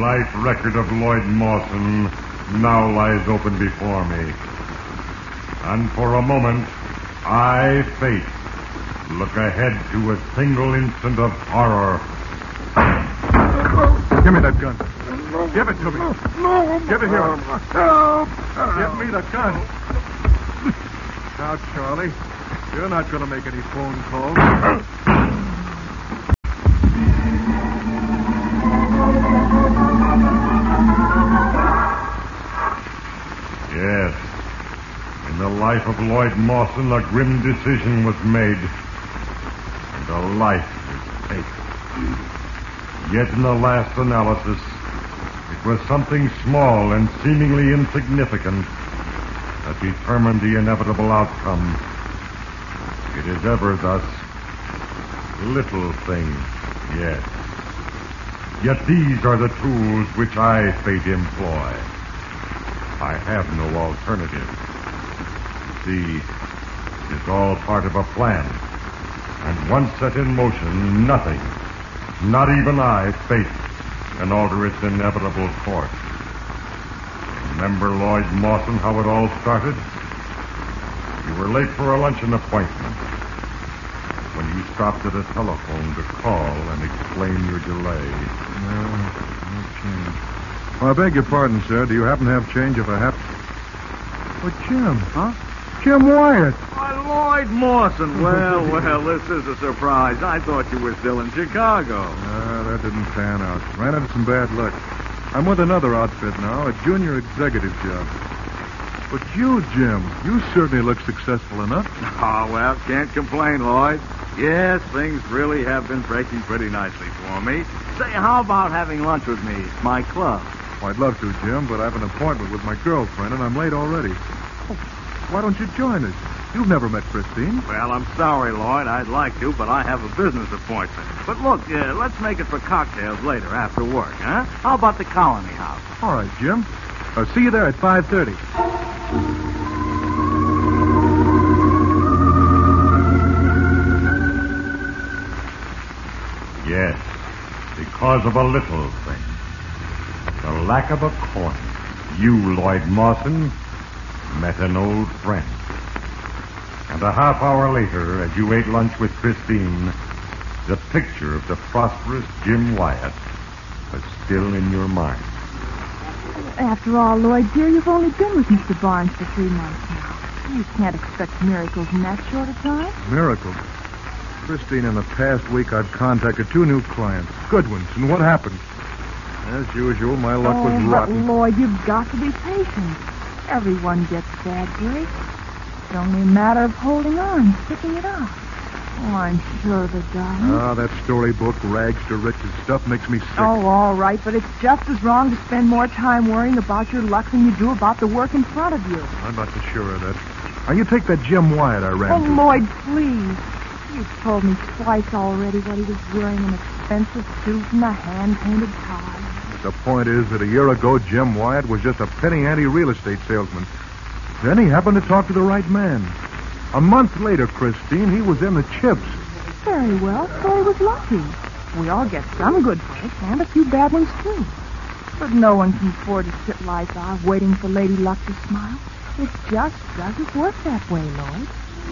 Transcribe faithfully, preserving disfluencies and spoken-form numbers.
life record of Lloyd Mawson now lies open before me. And for a moment, I, Fate, look ahead to a single instant of horror. Give me that gun. Give it to me. No. Give it here. Help. Give me the gun. Now, Charlie, you're not going to make any phone calls. Yes. In the life of Lloyd Mawson, a grim decision was made. And a life was taken. Yet in the last analysis, it was something small and seemingly insignificant that determined the inevitable outcome. It is ever thus. Little things, yes. Yet these are the tools which I, Fate, employ. I have no alternative. See, it is all part of a plan. And once set in motion, nothing, not even I, Fate, can alter its inevitable course. Remember Lloyd Mawson, how it all started? You were late for a luncheon appointment when you stopped at a telephone to call and explain your delay. No, no change. Well, I beg your pardon, sir. Do you happen to have change of a hat? Oh, Jim. Huh? Jim Wyatt. Why, Lloyd Mawson. Well, well, this is a surprise. I thought you were still in Chicago. Ah, that didn't pan out. Ran into some bad luck. I'm with another outfit now, a junior executive job. But you, Jim, you certainly look successful enough. Oh, well, can't complain, Lloyd. Yes, things really have been breaking pretty nicely for me. Say, how about having lunch with me? It's my club. Well, I'd love to, Jim, but I have an appointment with my girlfriend, and I'm late already. Oh, why don't you join us? You've never met Christine. Well, I'm sorry, Lloyd. I'd like to, but I have a business appointment. But look, uh, let's make it for cocktails later after work, huh? How about the Colony House? All right, Jim. I'll see you there at five thirty. Yes, because of a little thing. The lack of a coin. You, Lloyd Mawson, met an old friend. And a half hour later, as you ate lunch with Christine, the picture of the prosperous Jim Wyatt was still in your mind. After all, Lloyd, dear, you've only been with Mister Barnes for three months now. You can't expect miracles in that short a time. Miracles? Christine, in the past week, I've contacted two new clients. Good ones. And what happened? As usual, my luck oh, was but rotten. Lloyd, you've got to be patient. Everyone gets bad breaks. It's only a matter of holding on, sticking it out. Oh, I'm sure of it, darling. Ah, that storybook, rags to riches stuff makes me sick. Oh, all right, but it's just as wrong to spend more time worrying about your luck than you do about the work in front of you. I'm not so sure of that. Now, you take that Jim Wyatt I ran Oh, to. Lloyd, please. You've told me twice already that he was wearing an expensive suit and a hand-painted tie. The point is that a year ago, Jim Wyatt was just a penny-ante real estate salesman. Then he happened to talk to the right man. A month later, Christine, he was in the chips. Very well, so he was lucky. We all get some good breaks and a few bad ones, too. But no one can afford to sit like ours waiting for Lady Luck to smile. It just doesn't work that way, Lloyd.